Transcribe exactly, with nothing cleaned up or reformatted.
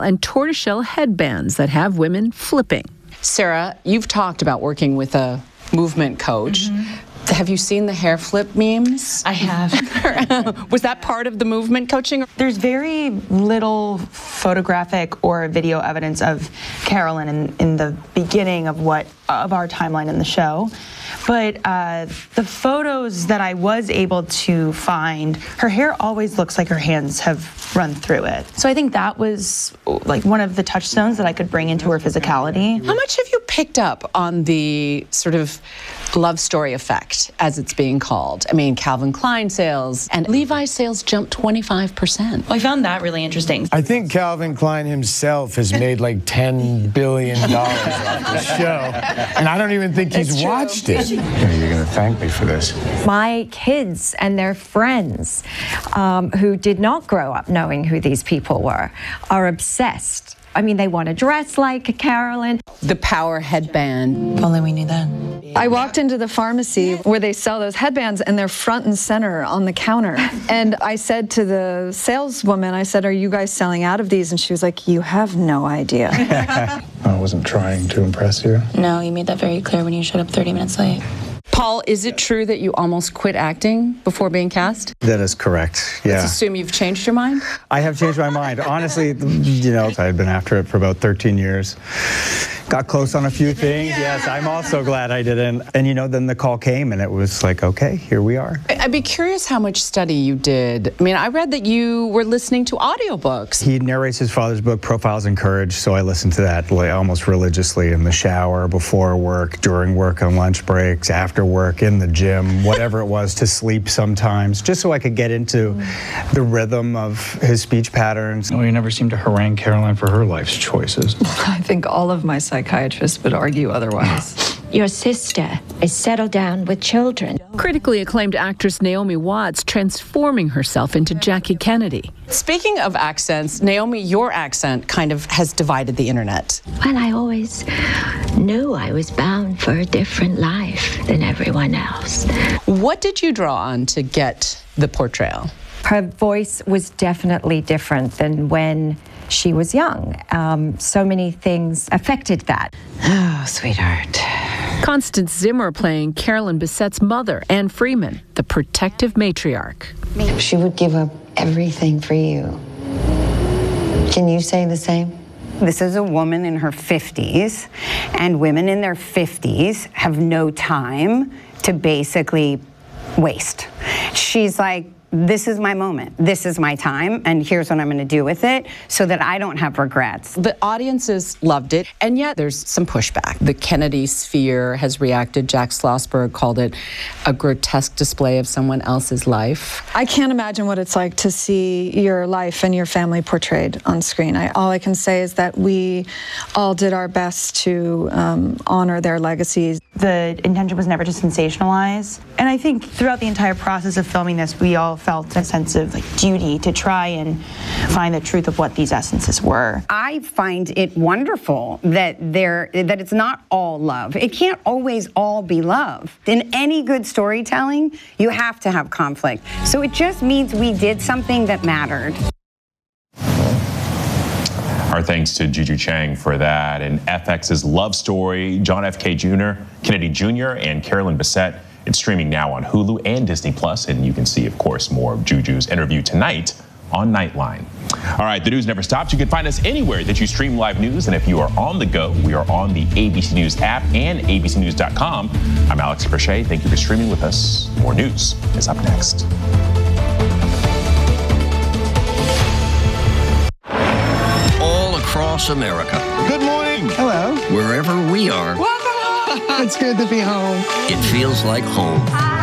and tortoiseshell headbands that have women flipping. Sarah, you've talked about working with a movement coach. Mm-hmm. Have you seen the hair flip memes? I have. Was that part of the movement coaching? There's very little photographic or video evidence of Carolyn in, in the beginning of what of our timeline in the show. But uh, the photos that I was able to find, her hair always looks like her hands have run through it. So I think that was like one of the touchstones that I could bring into her physicality. How much have you picked up on the sort of love story effect, as it's being called? I mean, Calvin Klein sales and Levi's sales jumped twenty-five percent. Well, I found that really interesting. I think Calvin Klein himself has made like ten billion dollars off the show, and I don't even think he's watched it. Yeah, you're going to thank me for this. My kids and their friends um, who did not grow up knowing who these people were are obsessed. I mean, they want to dress like Carolyn. The power headband. If only we knew that. I walked into the pharmacy where they sell those headbands, and they're front and center on the counter. And I said to the saleswoman, I said, "Are you guys selling out of these?" And she was like, "You have no idea." I wasn't trying to impress you. No, you made that very clear when you showed up thirty minutes late. Paul, is it true that you almost quit acting before being cast? That is correct, yeah. Let's assume you've changed your mind? I have changed my mind. Honestly, you know, I had been after it for about thirteen years. Got close on a few things. Yes, I'm also glad I didn't. And, you know, then the call came and it was like, okay, here we are. I'd be curious how much study you did. I mean, I read that you were listening to audiobooks. He narrates his father's book, Profiles in Courage, so I listened to that like, almost religiously in the shower, before work, during work, on lunch breaks, after work, in the gym, whatever it was, to sleep sometimes, just so I could get into the rhythm of his speech patterns. Well, you never seem to harangue Caroline for her life's choices. I think all of my psychiatrists would argue otherwise. Your sister is settled down with children. Critically acclaimed actress Naomi Watts transforming herself into Jackie Kennedy. Speaking of accents, Naomi, your accent kind of has divided the internet. Well, I always knew I was bound for a different life than everyone else. What did you draw on to get the portrayal? Her voice was definitely different than when she was young. Um, so many things affected that. Oh, sweetheart. Constance Zimmer playing Carolyn Bissett's mother, Anne Freeman, the protective matriarch. She would give up everything for you. Can you say the same? This is a woman in her fifties, and women in their fifties have no time to basically waste. She's like, this is my moment, this is my time, and here's what I'm going to do with it so that I don't have regrets. The audiences loved it, and yet there's some pushback. The Kennedy sphere has reacted. Jack Schlossberg called it a grotesque display of someone else's life. I can't imagine what it's like to see your life and your family portrayed on screen. I, all I can say is that we all did our best to um, honor their legacies. The intention was never to sensationalize. And I think throughout the entire process of filming this, we all felt a sense of like duty to try and find the truth of what these essences were. I find it wonderful that there that it's not all love. It can't always all be love. In any good storytelling, you have to have conflict. So it just means we did something that mattered. Our thanks to Juju Chang for that. And F X's Love Story, John F K Junior, Kennedy Junior, and Carolyn Bessette. It's streaming now on Hulu and Disney Plus, and you can see, of course, more of Juju's interview tonight on Nightline. All right, the news never stops. You can find us anywhere that you stream live news, and if you are on the go, we are on the A B C News app and A B C news dot com. I'm Alex Crochet. Thank you for streaming with us. More news is up next. All across America. Good morning. Hello. Wherever we are. Welcome. It's good to be home. It feels like home.